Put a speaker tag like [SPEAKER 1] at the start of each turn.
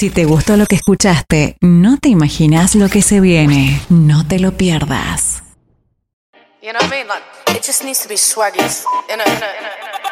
[SPEAKER 1] Si te gustó lo que escuchaste, no te imaginas lo que se viene. No te lo pierdas.
[SPEAKER 2] You know what I mean? Like, it just needs to be swaggy. In a